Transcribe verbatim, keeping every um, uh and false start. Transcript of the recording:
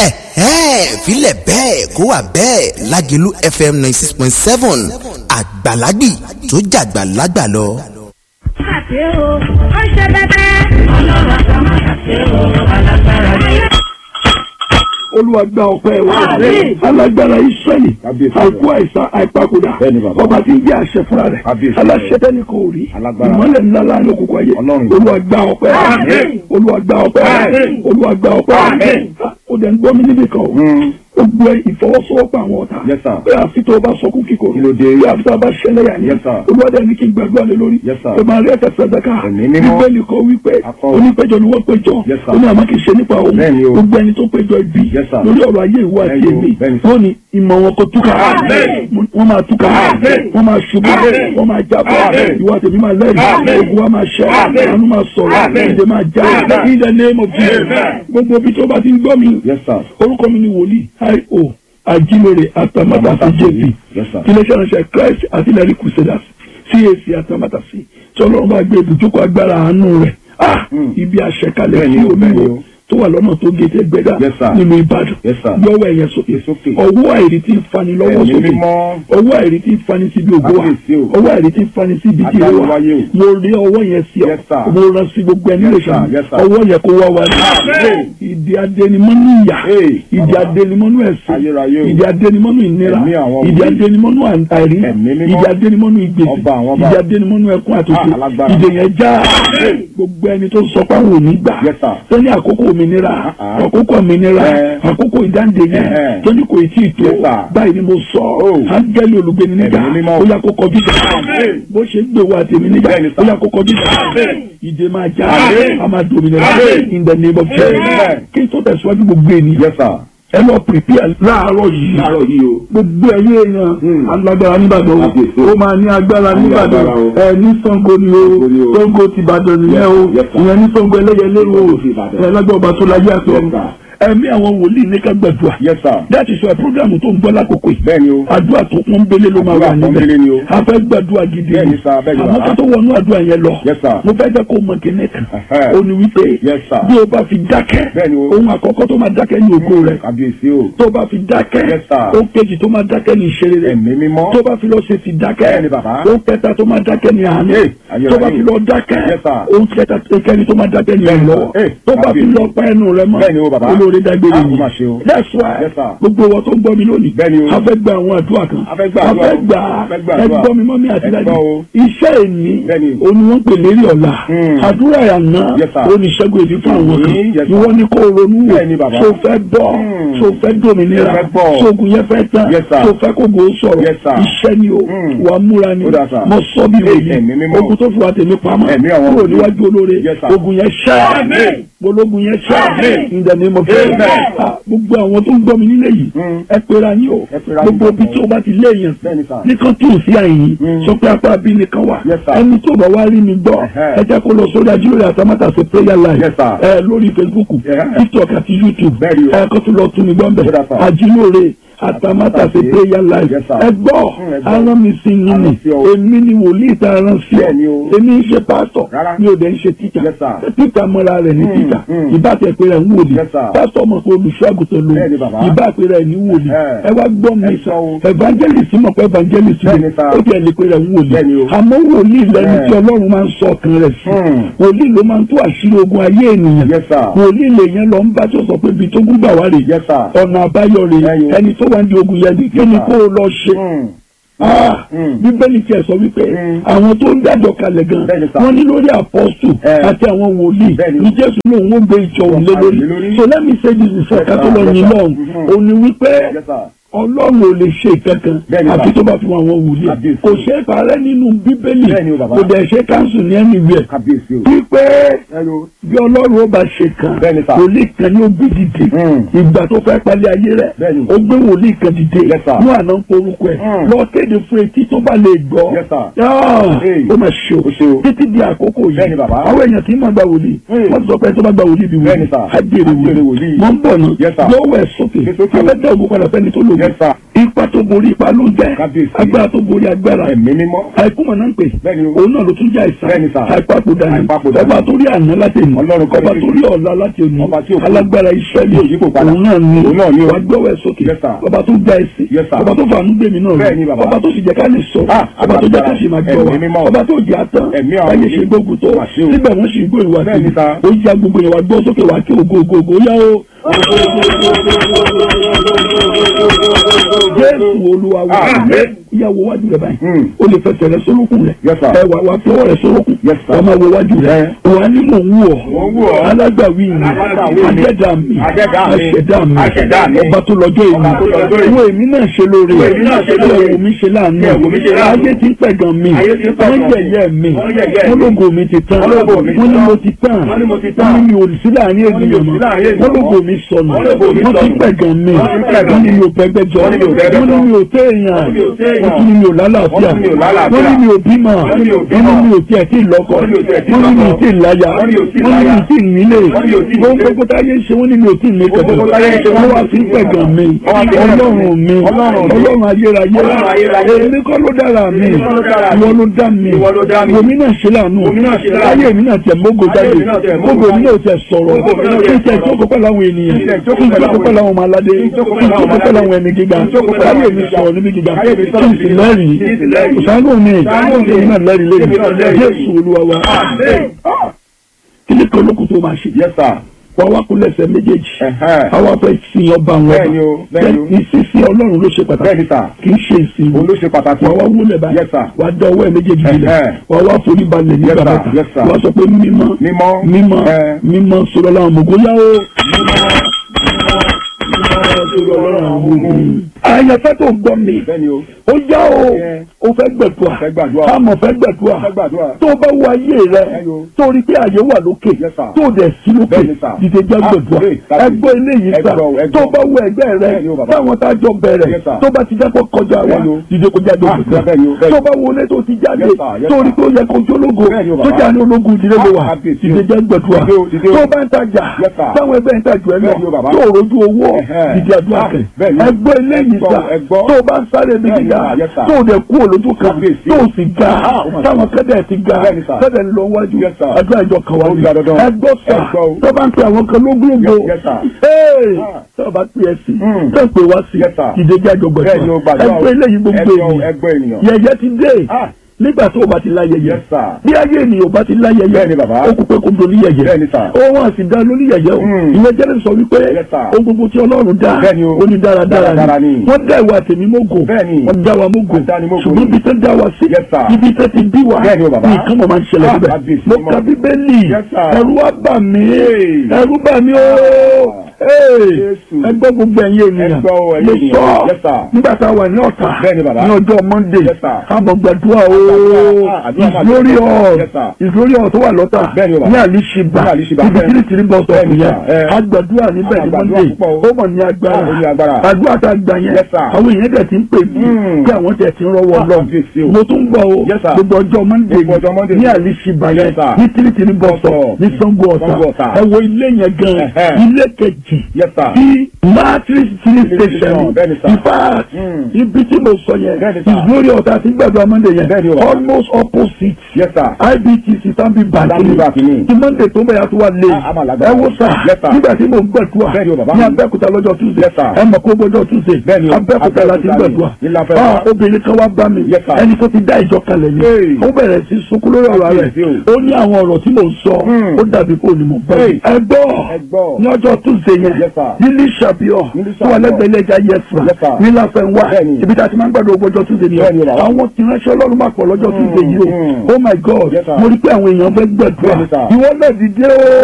ẹ̀hẹ́ filẹ̀ bẹ́ẹ̀ kó wà bẹ́ẹ̀ Lágelú F M ninety six point seven àgbàlagbì tó jàgbà lágbà lọ. àti o ó ṣe bẹ́ẹ̀ ọlọ́run àtàwọn àti o alágbára yìí. Olúwa gba ọpẹ́ wa alágbára Ísírẹ́lì àìkú àìsàn àìpakòdà ọba tí ń jẹ́ àṣẹ fúnra rẹ̀ aláṣẹ tẹ́ni kò rí ìmọ́lẹ̀ ńlá láàrin òkùnkùn ayé Olúwa gba ọpẹ́ Olúwa gba ọpẹ́ Olúwa gba ọpẹ́ ó dẹ̀ ń gbọ́ mi níbi kan ó gbé ìfọwọ́sowọ́pọ̀ àwọn ọ̀tá pé àfi tó o bá sọkún kíkọ pé àfi tó o bá ṣẹlẹ̀ yà ní Olúwa dẹ̀ ní kí n gbàdúrà lé lórí pé máa rí ẹ̀kẹ́ sẹ́dẹ̀ká bíbélì kan wípé onípẹ̀jọ ni wọ́n péjọ ó ní àmọ́ kì í ṣe nípa òun gbogbo ẹni tó péjọ ibi lórí ọ̀rọ̀ ayé ìwọ àti èmi wọ́n ní ìmọ̀ wọn kò túkà wọ́n máa túkà wọ́n máa ṣubú wọ́n máa jábọ̀ ìwọ àti èmi máa lẹ́rìí ogun wa máa ṣẹ́ àánú máa sọ̀rọ̀ ìdè máa já in the name of Jesus gbogbo ibi tó bá ti ń gbọ́ mi orúkọ mi ni wòlíì i o Ajílóore Atamátàsí J P iléeṣẹ́ ìránṣẹ́ Christ Artillery Crusaders C A C Atamátàsí tí Ọlọ́run bá gbé ibùjókòó agbára àánú rẹ̀ ibi àṣẹkalẹ̀ sí omi tó wà lọ́nà tó gé tẹ́ gbẹ́dá nínú Ìbàdàn yọwọ́ ẹ̀yẹ sókè ọwọ́ àìrí tí ń fani lọ́wọ́ sókè ọwọ́ àìrí tí ń fani síbi ògo wa ọwọ́ àìrí tí ń fani síbi tí ó wà mo rí ọwọ́ yẹn sí ọ mo rán sí gbogbo ẹni lè ṣàn ọwọ́ yẹn kó wá wa ní ìdí adẹnimọ́nú ìyà ìdí adẹnimọ́nú ẹ̀sìn ìdí adẹnimọ́nú ìnira ìdí adẹnimọ́nú àìrí ìdí adẹnimọ́nú ìgbèsè ìdí adẹnimọ́nú ẹkún àtòkè ìdè yẹn já gbogbo ẹni tó sọ pé àwọn ò ní gbà tó ní àkókò òmìnira àkókò òmìnira àkókò ìdáǹdè yẹn tóní kò tí ì tó báyìí ni mo sọ áńgẹ́lì olùgbéni níjà ó yá kó kọjú jà bó ṣe gbé wa tèmi níjà ó yá kó kọjú jà ìdè máa já a máa dòmìnira in the name of Jesus kí n tó tẹ̀síwájú gbogbo ènìyàn ẹ lọ prepare láàárọ̀ yìí láàárọ̀ yìí o gbogbo ẹ̀yin èèyàn alágbára níbàdàn o ó máa ní agbára níbàdàn ẹ ní Ṣàngó ni o Ṣàngó ti Ìbàdàn nìyẹn o ìyẹn ní Ṣàngó ẹlẹ́yẹlé o ẹ lágbára ọba tó láyé àti ọ̀run ẹ̀mí àwọn wòlíì ní ká gbàdúrà. yes sir. that is why program tó ń gbọ́ lákòókò yìí. bẹ́ẹ̀ni o. àdúrà tó kún bélé ló máa wà níbẹ̀. a fẹ́ gbàdúrà gidi. bẹ́ẹ̀ni sá bẹ́ẹ̀ni wá. àmọ́ kó tó wọnú àdúrà yẹn lọ. yes sir. mo fẹ́ jẹ́ kó mọ kíní kan. ó ní wípé. yes sir. bí o bá fi dákẹ́. bẹ́ẹ̀ni o. ohun àkọ́kọ́ tó máa dákẹ́ ní ògo rẹ̀. kábíyèsí o. tó bá fi dákẹ́. yes sir. ó kejì tó máa dákẹ́ ní ìṣeré rẹ̀. ẹ̀mí mímọ́. tó bá fi lọ ṣe ti dákẹ́. bẹ́ẹ̀ni bàbá. ó kẹta tó máa dákẹ́ ní àánú. tó bá fi lọ dákẹ́. yes sir. ó kẹta kẹni tó máa dákẹ́ ní ìrànlọ́wọ́. tó bá fi lọ pa ẹnu rẹ̀ mọ́. bẹ́ẹ̀ni o bàbá. olóore dágbére yìí. That's why gbogbo wa tó ń gbọ́ mi lónìí a fẹ́ gba àwọn àdúrà kan a fẹ́ gba ẹgbọ́n mi mọ́ mi àti dájú iṣẹ́ èmi òní wọ́n pè lérí ọ̀la àdúrà àná oníṣègùn èdè fún àwọn kan ìwọ ni kò ronú wò tó fẹ́ bọ́ tó fẹ́ dòmìnira sógun yẹn fẹ́ tán tó fẹ́ kó gbòó sọ̀rọ̀ iṣẹ́ ni o wà múra ni mo sọ bí wòye ogun tó fi wà tèmi pamọ́ kúrò níwájú olóore ogun yẹn ṣẹ́ ológun yẹn ṣẹ́ in the name of Jesus gbogbo àwọn tó ń gbọ́ mi nílé yìí ẹ pera yín o gbogbo ibi tí o bá ti léèyàn nìkan tó sí àyìn sọ pé apá bí nìkan wà ẹni tó bá wá rí mi gbọ́ ẹ jẹ́ kó lọ sórí Ajílóore Atamátàsí prayer live ẹ lórí Facebook TikTok àti YouTube ẹ kó tó lọ tún mi gbọ́ ń bẹ̀ Ajílóore Atamátàsí prayer live ẹ gbọ́ aràn mi sí yín ni èmi ni wòlíì tá a rán sí ọ èmi ń ṣe pásítọ̀ mi ò dẹ̀ ń ṣe tíjà tíjà mọ́ra rẹ̀ ní tíjà ìbátẹ̀ pé rẹ̀ ń wòlíì pásítọ̀ mọ̀ pé olùṣọ́ àgùntàn ló ìbá pé rẹ̀ ní wòlíì ẹ wá gbọ́ mi sọ evangelist mọ̀ pé evangelist ó tiẹ̀ lè pé rẹ̀ ń wòlíì àmọ́ wòlíì lẹ́ni tí Ọlọ́run máa ń sọ ọkàn rẹ̀ sí wòlíì ló máa ń tú àṣírí ogun ayé ènìyàn wòlíì lè yẹn lọ ń bá tó sọ pé ibi tó gún gbà wá rè ọ̀nà àbáyọ rè ẹni tó wá ń di ogun yẹn ní kí ni kó o lọ ṣe. Bíbélì tiẹ̀ sọ wípé àwọn tó ń dájọ́ kalẹ̀ gan wọ́n ní lórí apọ́sù àti àwọn wòlíì ní Jésù lòun ó gbé ìjọ òun lé lórí. So let me say this before ká tó lọ yín lọ́hùn òun ni wípé Ọlọ́run ò lè ṣe kankan àti tó bá fi wọn àwọn wòlíì kò ṣe é parẹ́ nínú Bíbélì kò dẹ̀ ṣe káńsù ní ẹni wíẹ̀ wípé bí Ọlọ́run ó bá ṣe kan wòlíì kan ní ó gbé dìde ìgbà tó fẹ́ palẹ̀ ayé rẹ̀ ó gbé wòlíì kan dìde ní àná ń porúkọ ẹ̀ lọ kéde fún etí tó bá lè gbọ́ ó mà ṣe o títí di àkókò yìí àwọn èèyàn kì í máa gba wòlíì wọ́n ti sọ pé tó bá gba wòlíì bí wòlíì á jèrè wòlíì mọ̀ ń bọ̀ náà lọ́wọ́ ẹ̀ sókè abẹ́tẹ̀ ògùn padà fẹ́ni tó lò Yes, sir. Ipa tó borí ipa ló ń jẹ́. Kábíyèsí. Agbára tó borí agbára. Ẹ̀mí mímọ́. Àìkú mọ̀ náà ń pè. Bẹ́ẹ̀ni o. Òun náà ló tún jẹ́ àìsàn. Bẹ́ẹ̀ni sà. Àìpapòdà ni. Àìpapòdà ni. Ọba tó rí àná láti òní. Ọlọ́run kọ́ Ọba ní tó rí ọ̀la láti òní. Ọba tí ò kú. Alágbára Ísírẹ́lì. Yóò yípo padà. Òun náà ni. Òun náà ni o. Wà gbọ́wọ́ ẹ̀ sókè. Yes, sir. Ọba tó já ẹsẹ̀. Yes, sir. Ọba tó fàánú gbèmí náà. Bẹ́ẹ̀ni bàbá. Ọba tó sì jẹ́ ká lè sọ. Ah, Ọba tó jẹ́ ká sì máa gbọ́ Ẹ̀mí mímọ́. wa. Ọba tó jẹ́ àtàn. Ẹ̀mí àwọn Báyé òye. ṣe gbógun tó. Wà ṣe o. Síbẹ̀ wọ́n sì ń gbóyè wá sí. Bẹ́ẹ̀ni sà. Ó já gbogbo yẹn wá gbọ́ sókè wá kí ògo ògo ògo yá o. Jésù Olúwa wa. Ìyàwó wájú rẹ̀ báyìí. O lè fẹsẹ̀ rẹ̀ sólókùn rẹ̀. Yes, sir. Ẹ wà wá fọwọ́ rẹ̀ sólókùn. Yes, sir. Wọ́n máa wo wájú rẹ̀. Wọ́n á ní mò ń wù ọ́. Mò ń wù ọ́. Alágbàwí mi. Alágbàwí mi. Adẹ́dà mi. Adẹ́dà mi. Aṣẹ̀dá mi. Aṣẹ̀dá mi. Ọba tó lọ́jọ́ èmi. Ọba tó lọ́jọ́ èmi. Wo èmi náà ṣe lóore. Wo èmi náà ṣe lóore. Ẹ̀wù mi ṣe láàánú. Ẹ̀wù mi ṣe láàánú. Ayé ti ń pẹ̀gàn mi. Ayé ti ń pẹ̀gàn mi. Wọ́n yẹ̀yẹ́ mi. Wọ́n yẹ̀yẹ́ mi. Wọ́n lógo mi ti tán. Wọ́n lógo mi ti Wọ́n ní tán. mo ti tán. Wọ́n ní mo ti tán. Wọ́n ní mi ò sí láàárín Wọ́n ní mi ò ènìyàn sí mọ́. láàárín ènìyàn Wọ́n mọ́. lógo mi sọnù. Wọ́n lógo mi Wọ́n ti sọnù. pẹ̀gàn mi. Wọ́n ti pẹ̀gàn Wọ́n ní mi. mi ò pẹ́gbẹ́jọ. Wọ́n ní mi ò pẹ́gbẹ́jọ. Wọ́n ní mi ò téèyàn. Wọ́n ní mi ò téèyàn. Wọ́n ní mi ò lálàáfíà. Wọ́n ní mi ò lálàáfíà. Wọ́n ní mi ò bímọ. Wọ́n ní mi ò Wọ́n bímọ. ní mi ò tiẹ̀ tí ì lọ́kọ. Wọ́n ní mi ò tiẹ̀ tí ì Wọ́n ní mi ò lọ́kọ. tí ì láya. Wọ́n ní mi ò tí ì Wọ́n ní mi láya. ò tí ì nílé. Wọ́n ní mi ò tí ì Wọ́n nílé. gbogbo táyé ṣe wọ́n ní mi ò tí ì ní Gbogbo kẹ̀kẹ́. táyé ṣe Wọ́n wọ́n wá ní sí mi ò tí ì pẹ̀gàn mi. Wọ́n wá sí pẹ̀gàn mi. Ọlọ́run mi. Ọlọ́run mi. Ọlọ́run ayérayé. Ọlọ́run ayérayé. Èmi kọ́ ló dára mi. Èmi kọ́ ló dára mi. Ìwọ ló dá mi. Ìwọ ló dá mi. Omi náà ṣe láàánú. Omi náà ṣe láàánú. Ayé mi náà tẹ̀ mógo jáde. Ayé mi náà tẹ̀ mógo Mógo mi náà tẹ̀ sọ̀rọ̀. Mógo mi náà tẹ̀ Kí n tẹ̀ sọ̀rọ̀. jókòó pẹ̀lú àwọn ènìyàn. Kí n tẹ̀ Kí jókòó n pẹ̀lú jókòó àwọn pẹ̀lú àwọn ọmọ aládé. Kí n Kí n jókòó jókòó pẹ̀lú àwọn pẹ̀lú àwọn ẹni gíga. Kí n jókòó pẹ̀lú Ayé àwọn mi gíga. sọ̀rọ̀ níbi gíga. Ayé mi Kí sọ̀rọ̀ n níbi sì gíga. lẹ́rìí. Kí n sì lẹ́rìí. Ṣàánú mi. Ṣàánú mi. Èmi náà lẹ́rìí lẹ́yìn. Èmi náà lẹ́rìí. Jésù Olúwa wa. Àmín. Kí ni kan lókun tó máa ṣe? Yes, sir. Wà wá kú lẹ́sẹ̀ méjèèjì. Ẹ̀hẹ́n. Àwa fẹ́ sin ọba wọn. Bẹ́ẹ̀ni o, bẹ́ẹ̀ni o. Ìsinsin Ọlọ́run ló ṣe pàtàkì. Bẹ́ẹ̀ni sà. Kì í ṣe ìsìn. Òun ló ṣe pàtàkì. Wà wá wúlẹ̀ báyìí. Yes, sir. Wà á dá ọwọ́ ẹ̀ méjèèjì Ẹ̀hẹ́n. nílẹ̀. Wà wá forí balẹ̀ ní Yes, sir. bàbá. Yes, sir. Wà á sọ pé mímọ́. Mímọ́. Mímọ́. Ẹ̀. Mímọ́ sọ̀rọ̀ láwọn mọ̀gó yá o. Àyànfẹ́ tó gbọ́ mi. Bẹ́ẹ̀ni o. Ó yá o. Yeah. O fẹ́ gbẹ̀dúà. Fẹ́ gbàdúrà. Àmọ̀ fẹ́ gbẹ̀dúà. Fẹ́ gbàdúrà. Tó o bá wo ayé rẹ. Ẹyọ. Tó o rí pé àyè wà lókè. Yes, sir. Tó o dẹ̀ sí lókè. Bẹ́ẹ̀ni, sir. Dìde jẹ́ Ah, gbẹ̀dúà. great. That's Ẹgbẹ́ eléyìí sà. Ẹgbọ́, ẹgbọ́. Tó o bá wo ẹgbẹ́ rẹ. Bẹ́ẹ̀ni o, bàbá. Táwọn tá a jọ bẹ̀rẹ̀. Yes, sir. Tó o bá ti jẹ́ kó kọjá wa. Bẹ́ẹ̀ni o. Dìde kó jáde Ah, gbẹ̀dúà. bẹ́ẹ̀ni o, bẹ́ẹ̀ni. Tó o bá wo ilé tó ti jáde. Yes, sir. Yes, Tó o rí sir. pé ó yẹ kó jólógo. Bẹ́ẹ̀ni o, Tó bàbá. jà ní ológun ìdílé ló wà. Ah, kábíyèsí o. Dìde jẹ́ gbẹ̀dúà. Dìde o, dìde o. Tó o bá ń tajà. Yes, sir. Táwọn ẹgbẹ́ ń tajà ẹ lọ. Bẹ́ẹ̀ni o, bàbá. Tó o rojú owó. Ẹ̀hẹ́n. Dìde àdúrà Ah, kẹ̀. bẹ́ẹ̀ni. Ẹgbẹ́ eléyìí Ẹgbọ́, sà. ẹgbọ́. Tó o bá ń sáré bí Bẹ́ẹ̀ni, gíga. sir. Yes, sir. Tó o dẹ̀ kú olójú kan. Kábíyèsí. Tó o sì ga. Ah, oh my Táwọn God. kẹ́dẹ̀ ti ga. Bẹ́ẹ̀ni, sir. Kẹ́dẹ̀ ń lọ wájú. Yes, sir. Àdúrà ìjọ kan wá Ó ní. ga dandan. Ẹgbọ́ sà. Ẹgbọ́ o. Tó bá ń pe àwọn kan lógúnlógó. Yes, yes, sir. Ee, Ah. tó o bá pè é sí. Mm. Tó o pè wá sí. Yes, sir. Ìdèjì àjọgbọ̀n. Bẹ́ẹ̀ni o, gbàdúrà o. Ẹgbẹ́ eléyìí gbogbo Ẹgbọ́, ènìyàn. ẹgbọ́ ènìyàn. Yẹ̀yẹ́ ti dé. Ah. Nígbà tó o bá ti láyẹyẹ. Yes, sir. Bí ayé ènìyàn bá ti láyẹyẹ. Bẹ́ẹ̀ni, bàbá. Ó kú pé kó do níyẹyẹ. Bẹ́ẹ̀ni, sir. Ó wọ́n sì dá lórí yẹyẹ o. Mm. Ìwé jẹ́rìí sọ wípé. Yes, sir. Ohun gbogbo tí Ọlọ́run dá. Bẹ́ẹ̀ni o. Ó ní dáradára Dáradára ni. ni. Wọ́n dá ìwà tèmi mógò. Bẹ́ẹ̀ni. Wọ́n dá wa mógò. Wọ́n dá ni mógò. Ṣùgbọ́n ibi tó dá wa sí. Yes, sir. Ibi tó ti bí wa. Bẹ́ẹ̀ni o, bàbá. Nǹkan mọ̀ máa ń ṣẹlẹ̀ Ah, níbẹ̀. kábíyèsí Mo mọ́. ka Bíbélì. Yes, sir. Ẹ̀rù wá bà mí. Hey. Ẹ̀rù bà mí ooo. Jésù. Ẹgbẹ́ gbogbo ẹ̀yin ènìyàn. Ẹgbọ́ o, ẹ̀yin Mo ènìyàn. sọ. Yes, sir. Nígbà tá a wà ní Ọ̀tà. Bẹ́ẹ̀ni, bàbá. Ní ọjọ́ Monday. Yes, sir. Káàbọ̀ gbàdúrà ooo. Ah, àdúrà máa Ìlórí gbà. ọ̀. Yes, sir. Ìlórí ọ̀ tó wà lọ́tà. Bẹ́ẹ̀ni o, bàbá. Ní Àlíṣibà. Ní Àlíṣibà, Ibi bẹ́ẹ̀ni. tìrìtìrì bọ̀ sọ̀tù Bẹ́ẹ̀ni, yẹn. sir. Eh. A gbàdúrà níbẹ̀ Ah, ní gbàdúrà Monday. púpọ̀ o. Ó mọ̀ ní agbára. Ah, ó ní agbára. Àdúrà tá a gbà yẹn. Yes, sir. Àwọn èèyàn dẹ̀ ti ń pè mí. Mm. Kí àwọn tẹ̀ ti ń rọwọ́ Ah, lọ. kábíyèsí o. Mo tún gbọ́ o. Yes, sir. Gbogbo ọjọ́ Monday. Gbogbo ọjọ́ Monday. Ní Àlíṣibà Yes, yẹn. sir. Ní tìrìtìrì bọ̀ sọ̀. Bọ̀. Ní Sango Ọ̀tà. Sango Ọ̀tà. Ẹ wo ilé yẹn gan. Ẹ̀hẹ́. Ilé kejì. Yes, sir. Bí Matrix Filling Station. Station. Bẹ́ẹ̀ni, sir. In fact, Mm. ibi tí mo sọ yẹn. Bẹ́ẹ̀ni, sir. Ìlórí Ọ̀tà ti gbàdúrà Monday yẹn. Bẹ́ẹ̀ni, o. Almost opposite. Yes, sir. I B T C Stanbic Bank. Stanbic Bank ni. Ti Monday tó bẹ̀rẹ̀ tó wà lé. Ah, àmà lágbára. Ẹ wo sà. Yes, sir. Nígbà tí mo gbàdúrà. Bẹ́ẹ̀ni, o, bàbá. Ní Abẹ́òkúta lọ́jọ́ Tuesday. Yes, sir. Ẹ mọ̀ kó gbọ́jọ́ Tuesday. Bẹ́ẹ̀ni, o. Abẹ́òkúta láti Abẹ́òkúta gbàdúrà. ni. Ní Láfẹ́ Ah, wá. obìnrin kan wá bá mi. Yes, sir. Ẹni tó ti dá ìjọ kalẹ̀ ni. Hey. Ó bẹ̀rẹ̀ sí sunkún lórí ọ̀rọ̀ rẹ̀. Kábíyèsí o. Ó ní àwọn ọ̀rọ̀ tí mò ń sọ. Hmm. Ó dàbí kó ní mò ń bọ̀. Hey. Ẹ gbọ́. Ẹ gbọ́. Ní ọjọ́ Tuesday yẹn. Yes, sir. Nílí Ṣàbíọ̀. Nílí Tó wà Ṣàbíọ̀. lẹ́gbẹ̀ẹ́ ilé ẹja Yẹsùn. Yes, sir. Ní Láfẹ́ wá. Bẹ́ẹ̀ni. Ibi tá a ti máa ń gbàdúrà ọgbọ́jọ́ Tuesday ni. Bẹ́ẹ̀ni, bàbá. Àwọn tí ránṣẹ́ Ọlọ́run máa pọ̀ lọ́jọ́ Tuesday yìí o. Hmm. Oh my God. Yes, sir. Mo rí pé àwọn èèyàn fẹ́ gbàdúrà. Bẹ́ẹ̀ni, sir. Ìwọ náà dìde o.